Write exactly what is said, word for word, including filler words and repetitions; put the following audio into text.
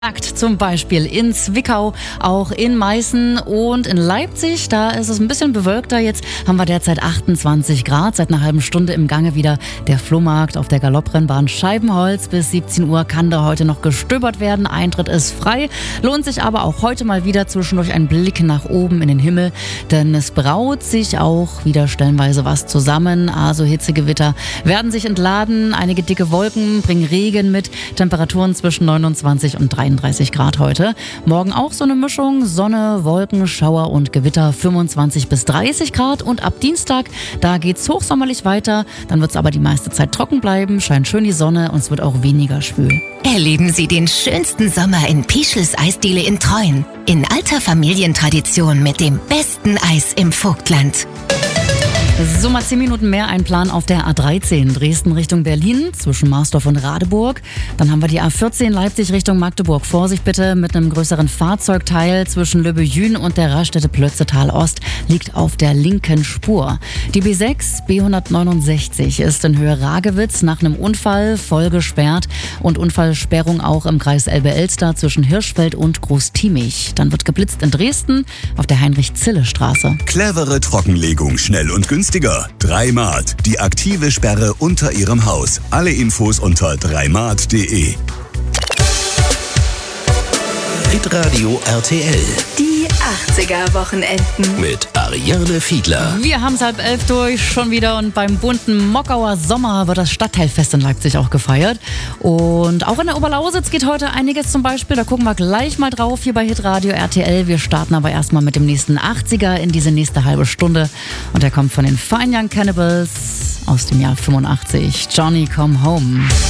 Zum Beispiel in Zwickau, auch in Meißen und in Leipzig. Da ist es ein bisschen bewölkter. Jetzt haben wir derzeit achtundzwanzig Grad. Seit einer halben Stunde im Gange wieder der Flohmarkt auf der Galopprennbahn Scheibenholz. Bis siebzehn Uhr kann da heute noch gestöbert werden. Eintritt ist frei. Lohnt sich aber auch heute mal wieder zwischendurch ein Blick nach oben in den Himmel. Denn es braut sich auch wieder stellenweise was zusammen. Also Hitzegewitter werden sich entladen. Einige dicke Wolken bringen Regen mit. Temperaturen zwischen neunundzwanzig und dreiunddreißig Grad heute. Morgen auch so eine Mischung. Sonne, Wolken, Schauer und Gewitter. fünfundzwanzig bis dreißig Grad. Und ab Dienstag, da geht's hochsommerlich weiter. Dann wird's aber die meiste Zeit trocken bleiben. Scheint schön die Sonne und es wird auch weniger schwül. Erleben Sie den schönsten Sommer in Pischels Eisdiele in Treuen. In alter Familientradition mit dem besten Eis im Vogtland. So, mal zehn Minuten mehr Einplan auf der A dreizehn Dresden Richtung Berlin zwischen Marsdorf und Radeburg. Dann haben wir die A vierzehn Leipzig Richtung Magdeburg. Vorsicht bitte mit einem größeren Fahrzeugteil zwischen Löbejün und der Raststätte Plötzetal Ost liegt auf der linken Spur. Die B sechs B hundertneunundsechzig ist in Höhe Ragewitz nach einem Unfall voll gesperrt und Unfallsperrung auch im Kreis Elbe-Elster zwischen Hirschfeld und Großtiemich. Dann wird geblitzt in Dresden auf der Heinrich-Zille-Straße. Clevere Trockenlegung, schnell und günstiger. Dreimat, die aktive Sperre unter Ihrem Haus. Alle Infos unter dreimat punkt de. Hitradio R T L. Die achtziger-Wochenenden. Mit Ariane Fiedler. Wir haben's halb elf durch schon wieder und beim bunten Mockauer Sommer wird das Stadtteilfest in Leipzig auch gefeiert. Und auch in der Oberlausitz geht heute einiges zum Beispiel. Da gucken wir gleich mal drauf hier bei Hitradio R T L. Wir starten aber erstmal mit dem nächsten achtziger in diese nächste halbe Stunde. Und der kommt von den Fine Young Cannibals aus dem Jahr fünfundachtzig. Johnny Come Home.